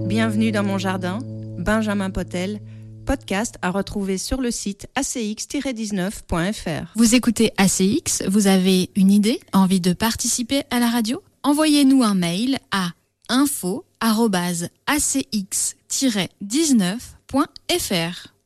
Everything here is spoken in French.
Bienvenue dans mon jardin, Benjamin Potel, podcast à retrouver sur le site acx-19.fr. Vous écoutez ACX, vous avez une idée, envie de participer à la radio ? Envoyez-nous un mail à info@acx-19.fr.